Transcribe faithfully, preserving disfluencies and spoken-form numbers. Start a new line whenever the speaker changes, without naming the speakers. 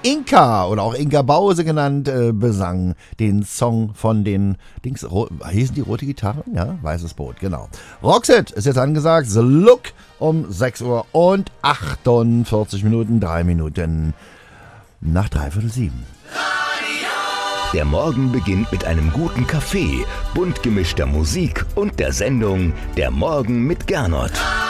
Inka oder auch Inka Bause genannt, äh, besang den Song von den Dings, ro- hießen die Rote Gitarre? Ja, Weißes Boot, genau. Roxette ist jetzt angesagt, The Look um sechs Uhr und achtundvierzig Minuten, drei Minuten nach dreiviertel sieben.
Der Morgen beginnt mit einem guten Kaffee, bunt gemischter Musik und der Sendung Der Morgen mit Gernot.